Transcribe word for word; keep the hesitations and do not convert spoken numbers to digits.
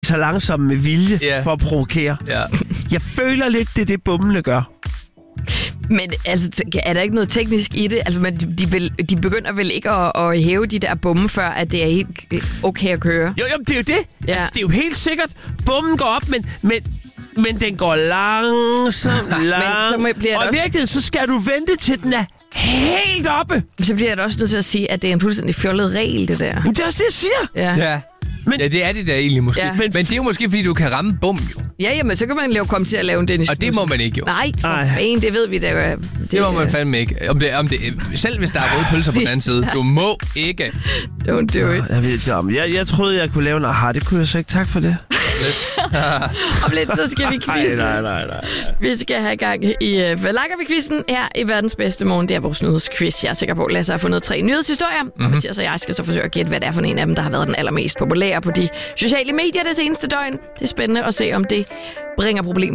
så langsomt med vilje Ja. for at provokere. Ja. Jeg føler lidt, det er det, bommene gør. Men altså, er der ikke noget teknisk i det? Altså, man, de, vil, de begynder vel ikke at, at hæve de der bomme, før at det er helt okay at køre? Jo, jo, det er jo det. Ja. Altså, det er jo helt sikkert. Bommen går op, men, men, men den går langsomt, langt. så må- bliver Og det i også- virkeligheden, så skal du vente til den er helt oppe. Så bliver jeg da også nødt til at sige, at det er en fuldstændig fjollet regel, det der. Men det er også det, jeg siger. Ja, Ja. Men- ja, det er det der egentlig måske. Ja. Ja. Men, men det er jo måske, fordi du kan ramme bum, jo. ja jamen, så kan man jo komme til at lave en Dennis Og det må man ikke, jo. Nej, for Ej. fanden, det ved vi da. Det, Det må man fandme ikke. Om det, om det, selv hvis der er røde pølser på den anden side. Du må ikke. Don't do it. Jeg, ved, det om. jeg, jeg troede, jeg kunne lave en aha. Det kunne jeg så ikke. Tak for det. Om lidt, så skal vi Nej, quizze. nej, nej, nej. Vi skal have gang i uh, hvad lakker vi quizzen her i verdens bedste morgen. Det er vores nyhedsquiz. Jeg er sikker på, at Lasse har fundet tre nyhedshistorier. Mm-hmm. Og Mathias og jeg skal så forsøge at gætte, hvad det er for en af dem, der har været den allermest populære på de sociale medier det seneste døgn. Det er spændende at se, om det bringer problemer